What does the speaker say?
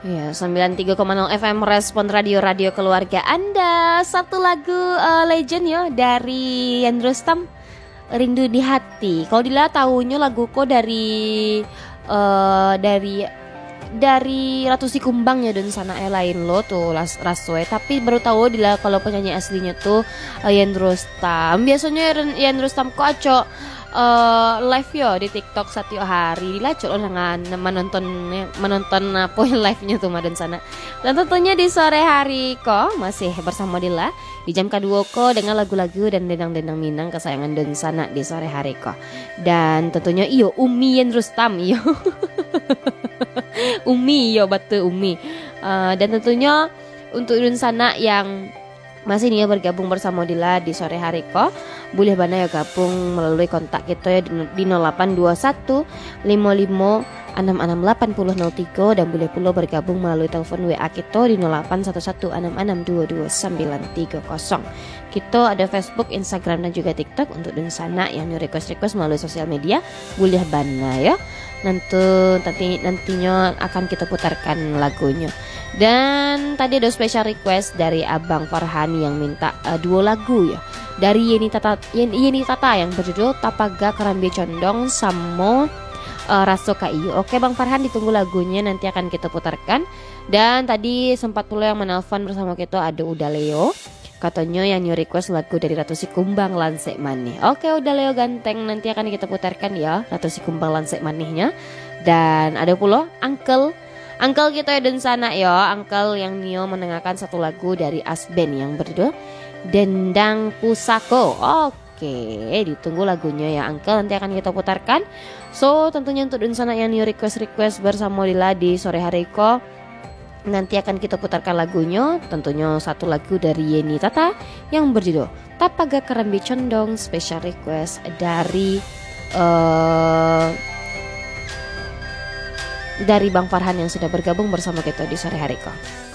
Ya, 93,0 FM Respon Radio keluarga Anda. Satu lagu legend ya dari Yandro Stam, Rindu di Hati. Kalau Dila tahunya lagu kok dari Ratu Si Kumbang ya, dan sana lain lo tuh Raswe, tapi baru tahu Dila kalau penyanyi aslinya tuh Yandro Stam. Biasanya Yandro Stam kok aco live yo di TikTok satu hari Dila cok dengan menonton apa live-nya tuh madan sana. Dan tentunya di sore hari kok masih bersama Dila di jam kedua kok dengan lagu-lagu dan dendang-dendang Minang kesayangan dan sana di sore hari kok. Dan tentunya iyo Umi Yandro Stam iyo Umi yo batu Umi. Dan tentunya untuk Dun sana yang masih nih ya bergabung bersama Dila di sore hari kok, boleh bana ya gabung melalui kontak kita ya di 0821 55 668003, dan boleh pula bergabung melalui telepon WA kita di 0811662230. Kita ada Facebook, Instagram dan juga TikTok untuk Dun sana yang request melalui sosial media, boleh bana ya. Nantinya akan kita putarkan lagunya. Dan tadi ada special request dari Abang Farhan yang minta dua lagu ya dari Yeni Tata yang berjudul Tapaga Kerambi Condong sama Raso Kaiyo. Oke Bang Farhan, ditunggu lagunya, nanti akan kita putarkan. Dan tadi sempat pula yang menelpon bersama kita ada Uda Leo, katanya yang new request lagu dari Ratu Si Kumbang Lansek Manih. Oke Uda Leo ganteng, nanti akan kita putarkan ya Ratu Si Kumbang Lansek Manihnya. Dan ada pula Uncle kita dan sana ya, Uncle yang Nio mendengarkan satu lagu dari Asben yang berjudul Dendang Pusako. Oke, ditunggu lagunya ya Uncle, nanti akan kita putarkan. So tentunya untuk dan sana yang Nio request bersama Dila di sore hari ko, nanti akan kita putarkan lagunya. Tentunya satu lagu dari Yeni Tata yang berjudul Tapaga Kerambi Condong, special request dari Bang Farhan yang sudah bergabung bersama kita di sore hari kok.